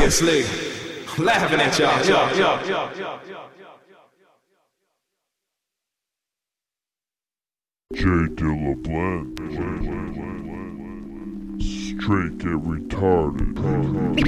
seriously. Laughing at y'all. Jay Dilla Blend. Straight get retarded.